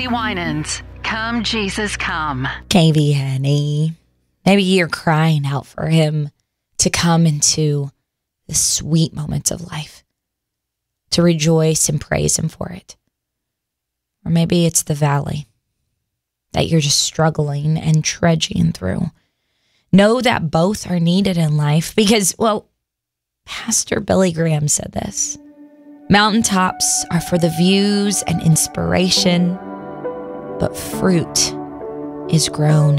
Katie Winans, Come Jesus Come. KV, honey. Maybe you're crying out for him to come into the sweet moments of life, to rejoice and praise him for it. Or maybe it's the valley that you're just struggling and trudging through. Know that both are needed in life because, well, Pastor Billy Graham said this. Mountaintops are for the views and inspiration, but fruit is grown